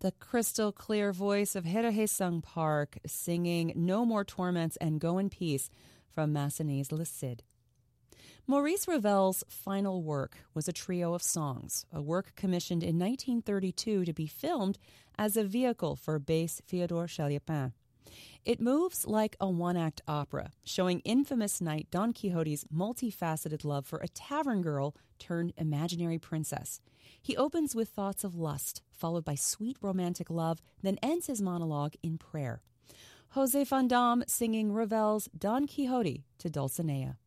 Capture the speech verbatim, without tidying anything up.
The crystal clear voice of Hira Hae-sung Park singing No More Torments and Go in Peace from Massenet's Le Cid. Maurice Ravel's final work was a trio of songs, a work commissioned in nineteen thirty-two to be filmed as a vehicle for bass Fyodor Chaliapin. It moves like a one-act opera, showing infamous knight Don Quixote's multifaceted love for a tavern girl turned imaginary princess. He opens with thoughts of lust, followed by sweet romantic love, then ends his monologue in prayer. José Van Damme singing Ravel's Don Quixote to Dulcinea.